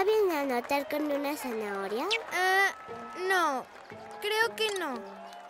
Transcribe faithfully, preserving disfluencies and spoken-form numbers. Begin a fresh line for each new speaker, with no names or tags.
bien anotar con una zanahoria?
Ah, no, creo que no.